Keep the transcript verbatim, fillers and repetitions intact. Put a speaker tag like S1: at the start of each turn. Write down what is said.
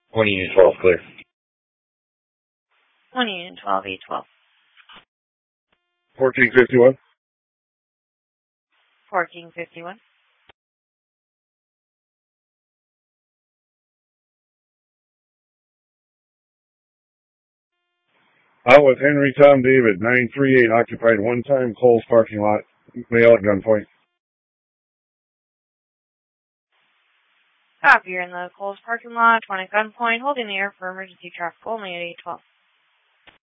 S1: one Union twelve, clear.
S2: one Union twelve, eight twelve.
S3: four King fifty-one.
S2: four King fifty-one.
S3: Out with Henry Tom David, nine three eight, occupied one-time Kohl's parking lot, male at gunpoint.
S2: Copy, you're in the Kohl's parking lot, twenty gunpoint, holding the air for emergency traffic only at eight twelve.